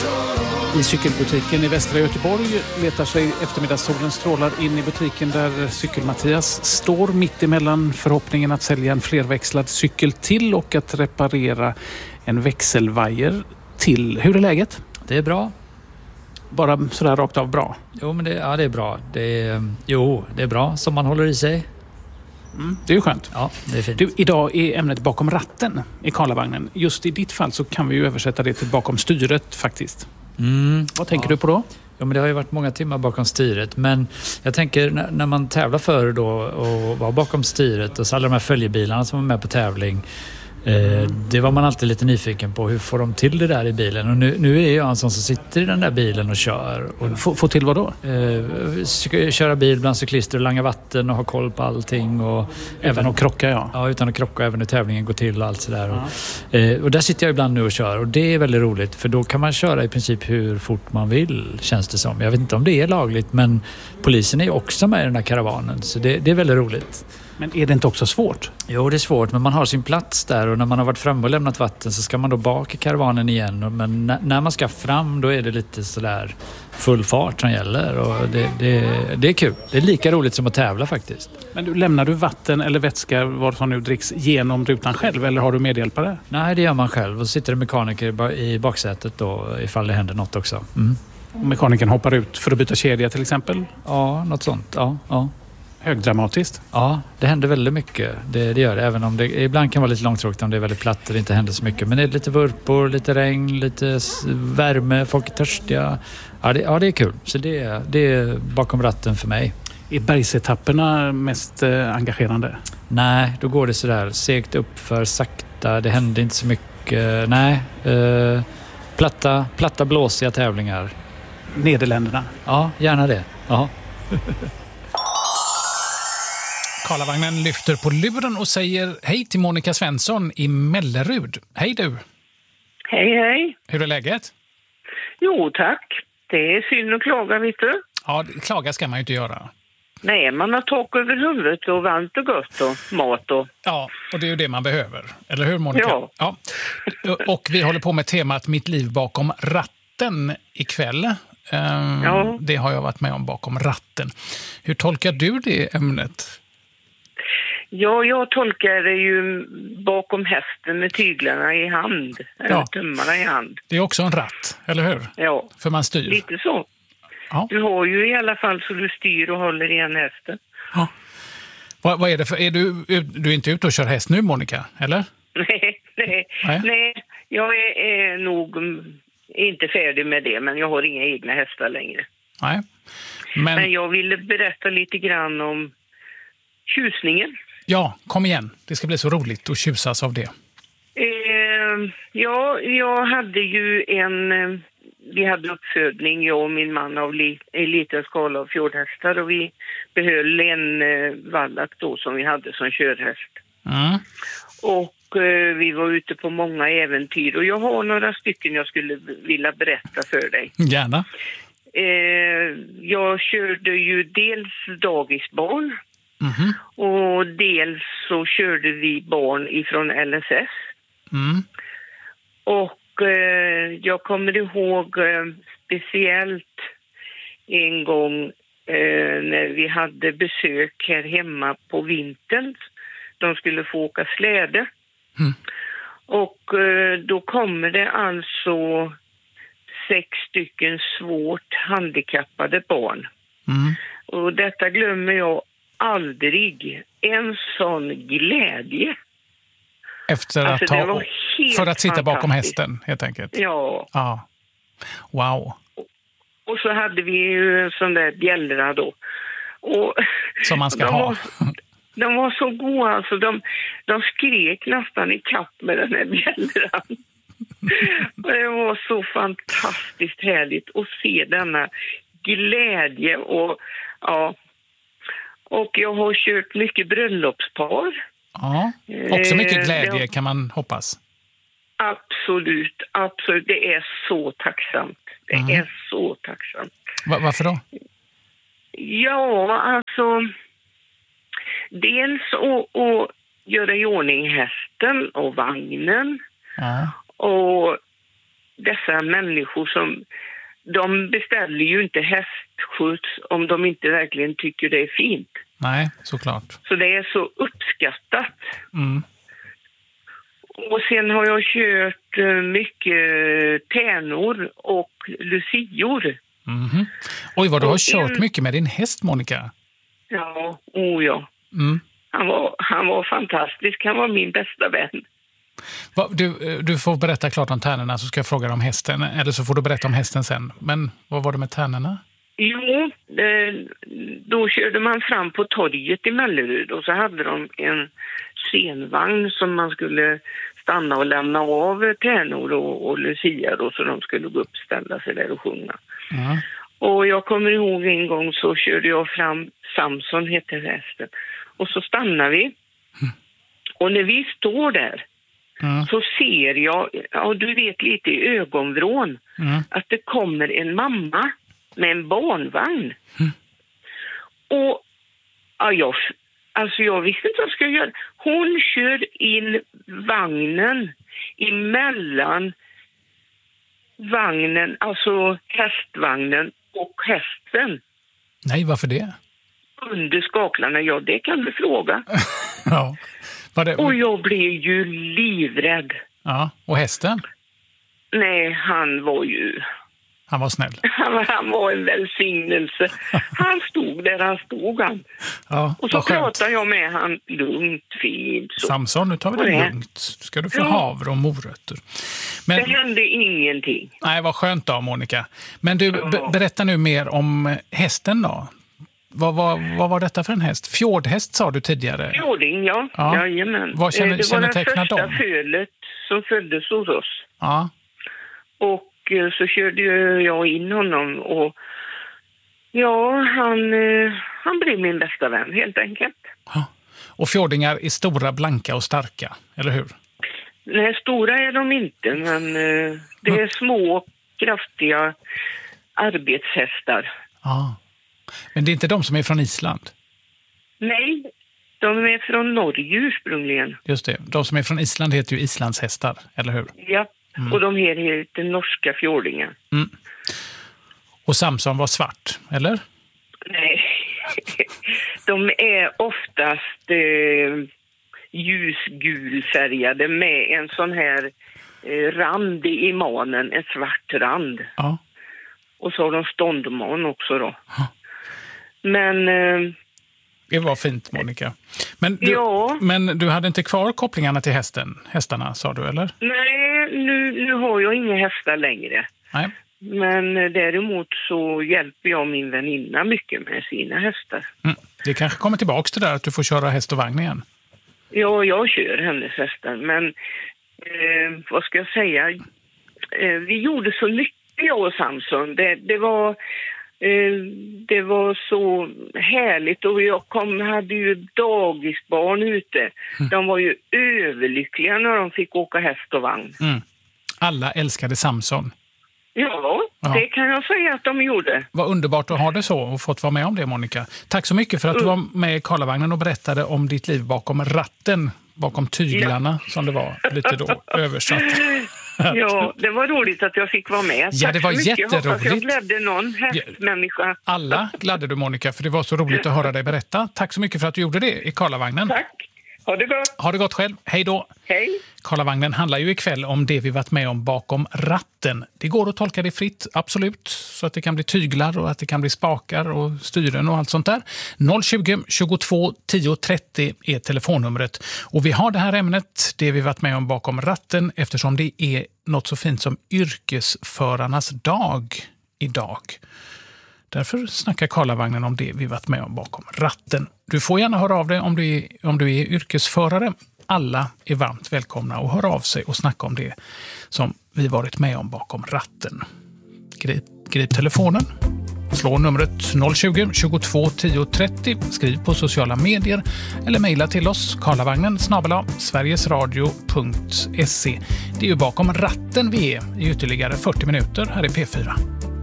I cykelbutiken i västra Göteborg letar sig eftermiddagssolen strålar in i butiken där cykel-Mattias står mitt emellan förhoppningen att sälja en flerväxlad cykel till och att reparera en växelvajer till. Hur är läget? Det är bra. Bara sådär rakt av bra? Jo, men det är bra. Det är bra som man håller i sig. Det är ju skönt. Ja, det är fint. Du, idag är ämnet bakom ratten i Karlavagnen. Just i ditt fall så kan vi ju översätta det till bakom styret faktiskt. Vad tänker du på då? Ja, men det har ju varit många timmar bakom styret. Men jag tänker när man tävlar för då och var bakom styret och så alla de här följebilarna som var med på tävling. Det var man alltid lite nyfiken på. Hur får de till det där i bilen? Och nu är jag en sån som sitter i den där bilen och kör. Och få till vad då? Köra bil bland cyklister och langa vatten och ha koll på allting. Och utan att krocka, ja. Ja, utan att krocka, även när tävlingen går till och allt sådär. Och där sitter jag ibland nu och kör. Och det är väldigt roligt, för då kan man köra i princip hur fort man vill, känns det som. Jag vet inte om det är lagligt, men polisen är ju också med i den här karavanen. Så det är väldigt roligt. Men är det inte också svårt? Jo, det är svårt, men man har sin plats där och när man har varit framme och lämnat vatten så ska man då bak i karavanen igen. Men när man ska fram, då är det lite sådär full fart som gäller och det är kul. Det är lika roligt som att tävla faktiskt. Men lämnar du vatten eller vätska, vad som nu dricks, genom rutan själv eller har du medhjälpare? Nej, det gör man själv och sitter en mekaniker i baksätet då ifall det händer något också. Och mekanikern hoppar ut för att byta kedja till exempel? Ja, något sånt. Ja. Högdramatiskt? Ja, det händer väldigt mycket. Det gör det, även om det ibland kan vara lite långtråkigt om det är väldigt platt och det inte händer så mycket. Men det är lite vurpor, lite regn, lite värme, folk är törstiga. Ja, det är kul. Så det är bakom ratten för mig. Är bergsetapperna mest engagerande? Nej, då går det sådär segt upp för sakta. Det händer inte så mycket. Nej, platta blåsiga tävlingar. Nederländerna? Ja, gärna det. Ja. Karlavagnen lyfter på luren och säger hej till Monica Svensson i Mellerud. Hej du! Hej. Hur är läget? Jo, tack. Det är synd att klaga, vet du. Ja, klaga ska man ju inte göra. Nej, man har tak över huvudet och varmt och gott och mat och... Ja, och det är ju det man behöver. Eller hur, Monica? Ja. Och vi håller på med temat Mitt liv bakom ratten ikväll. Ja. Det har jag varit med om, bakom ratten. Hur tolkar du det ämnet? Ja, jag tolkar det ju bakom hästen med tyglarna i hand. Eller tummarna i hand. Det är också en ratt, eller hur? Ja. För man styr. Lite så. Ja. Du har ju i alla fall så du styr och håller igen hästen. Ja. Vad är det för... Du är inte ute och kör häst nu, Monica, eller? Nej. Jag är nog inte färdig med det, men jag har inga egna hästar längre. Nej. Men jag ville berätta lite grann om tjusningen. Ja, kom igen. Det ska bli så roligt att tjusas av det. Ja, jag hade ju vi hade uppfödning, jag och min man, av en liten skala av fjordhästar och vi behöll en vallack då som vi hade som körhäst. Och vi var ute på många äventyr och jag har några stycken jag skulle vilja berätta för dig. Gärna. Jag körde ju dels dagisbarn och dels så körde vi barn ifrån LSS. Och jag kommer ihåg speciellt en gång när vi hade besök här hemma på vintern. De skulle få åka släde. Och då kommer det alltså 6 stycken svårt handikappade barn. Och detta glömmer jag aldrig. En sån glädje. Efter att för att sitta bakom hästen, helt enkelt. Ja. Wow. Och så hade vi ju en sån där bjällra då. Och som man ska ha. De var så goda, alltså. De skrek nästan i kapp med den här bjällran. Och det var så fantastiskt härligt att se denna glädje. Och jag har kört mycket bröllopspar. Ja, också mycket glädje kan man hoppas. Absolut. Det är så tacksamt. Det är så tacksamt. Varför då? Ja, alltså... Dels att göra i ordning hästen och vagnen. Och dessa människor som... De beställer ju inte hästskjuts om de inte verkligen tycker det är fint. Nej, såklart. Så det är så uppskattat. Mm. Och sen har jag kört mycket tärnor och lucior. Mm-hmm. Oj, vad du har kört mycket med din häst, Monica. Ja, ja. Mm. Han var fantastisk. Han var min bästa vän. Du får berätta klart om tärnorna, så ska jag fråga om hästen. Eller så får du berätta om hästen sen. Men vad var det med tärnorna? Jo, då körde man fram på torget i Mellerud. Och så hade de en scenvagn som man skulle stanna och lämna av tärnor och lucia då, så de skulle gå upp och ställa sig där och sjunga. Mm. Och jag kommer ihåg en gång så körde jag fram, Samson heter hästen. Och så stannar vi. Mm. Och när vi står där så ser jag, ja, du vet lite i ögonvrån, att det kommer en mamma med en barnvagn. Mm. Och ja, jag visste inte vad jag skulle göra. Hon kör in vagnen emellan vagnen, alltså hästvagnen och hästen. Nej, varför det? Under skaklarna, ja, det kan du fråga. Ja. Och jag blev ju livrädd. Ja, och hästen? Nej, han var snäll. Han var en välsignelse. Han stod där han stod. Ja, och så pratade jag med han lugnt, fint. Så. Samson, nu tar vi det lugnt. Ska du få havre och morötter. Men, det hände ingenting. Nej, vad skönt då, Monica. Men du, berätta nu mer om hästen då. Vad var detta för en häst? Fjordhäst sa du tidigare. Fjording, ja. Jajamän. Vad kännetecknar det var det första fölet som föddes hos oss. Ja. Och så körde jag in honom och ja, han blev min bästa vän helt enkelt. Ja. Och fjordingar är stora, blanka och starka, eller hur? Nej, stora är de inte, men det är små, kraftiga arbetshästar. Ja. Men det är inte de som är från Island? Nej, de är från Norge ursprungligen. Just det, de som är från Island heter ju islandshästar, eller hur? Ja, och de heter norska fjordingar. Mm. Och Samson var svart, eller? Nej, de är oftast ljusgulfärgade med en sån här rand i manen, en svart rand. Ja. Och så har de ståndman också då. Ja. Men... det var fint, Monica. Men du hade inte kvar kopplingarna till hästarna, sa du, eller? Nej, nu har jag inga hästar längre. Nej. Men däremot så hjälper jag min väninna mycket med sina hästar. Mm. Det kanske kommer tillbaka till det där att du får köra häst och vagn igen. Ja, jag kör hennes hästar. Men vad ska jag säga? Vi gjorde så mycket, jag och Samson. Det var så härligt och jag hade ju dagisbarn ute. Mm. De var ju överlyckliga när de fick åka häst och vagn. Mm. Alla älskade Samson. Ja, det kan jag säga att de gjorde. Vad underbart att ha det så och fått vara med om det, Monica. Tack så mycket för att du var med i Karlavagnen och berättade om ditt liv bakom ratten, bakom tyglarna som det var lite då översatt. Ja, det var roligt att jag fick vara med. Ja, det var jätteroligt. Jag hoppas jag glädde någon hästmänniska. Alla gladde du, Monica, för det var så roligt att höra dig berätta. Tack så mycket för att du gjorde det i Karlavagnen. Tack. Ha det gott. Ha det gott själv. Hej då. Hej. Karlavagnen handlar ju ikväll om det vi varit med om bakom ratten. Det går att tolka det fritt, absolut. Så att det kan bli tyglar och att det kan bli spakar och styren och allt sånt där. 020 22 10 30 är telefonnumret. Och vi har det här ämnet, det vi varit med om bakom ratten, eftersom det är något så fint som yrkesförarnas dag idag. Därför snackar Karlavagnen om det vi varit med om bakom ratten. Du får gärna höra av dig om du är yrkesförare. Alla är varmt välkomna att höra av sig och snacka om det som vi varit med om bakom ratten. Grip telefonen. Slå numret 020 22 10 30. Skriv på sociala medier eller mejla till oss karlavagnen@sverigesradio.se. Det är ju bakom ratten vi är i ytterligare 40 minuter här i P4.